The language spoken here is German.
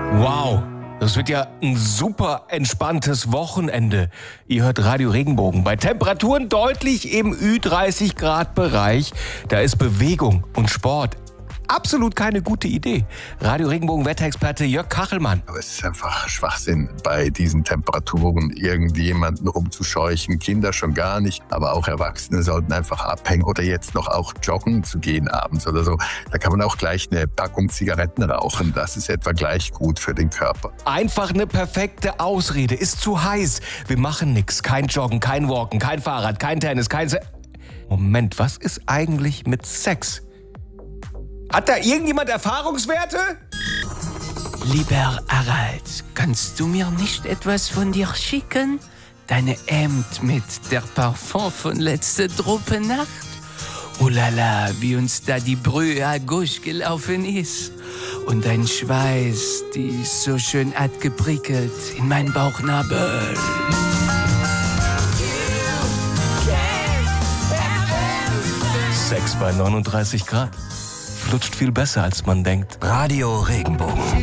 Wow, das wird ja ein super entspanntes Wochenende. Ihr hört Radio Regenbogen. Bei Temperaturen deutlich im Ü30 Grad Bereich, da ist Bewegung und Sport absolut keine gute Idee. Radio Regenbogen Wetterexperte Jörg Kachelmann. Aber es ist einfach Schwachsinn, bei diesen Temperaturen irgendjemanden rumzuscheuchen. Kinder schon gar nicht, aber auch Erwachsene sollten einfach abhängen oder jetzt noch auch joggen zu gehen abends oder so. Da kann man auch gleich eine Packung Zigaretten rauchen. Das ist etwa gleich gut für den Körper. Einfach eine perfekte Ausrede. Ist zu heiß. Wir machen nix. Kein Joggen, kein Walken, kein Fahrrad, kein Tennis, Moment, was ist eigentlich mit Sex? Hat da irgendjemand Erfahrungswerte? Lieber Harald, kannst du mir nicht etwas von dir schicken? Deine Hemd mit der Parfum von letzter Nacht? Oh la la, wie uns da die Brühe à gauche gelaufen ist. Und dein Schweiß, die so schön hat geprickelt in mein Bauchnabel. Sex bei 39 Grad. Flutscht viel besser, als man denkt. Radio Regenbogen.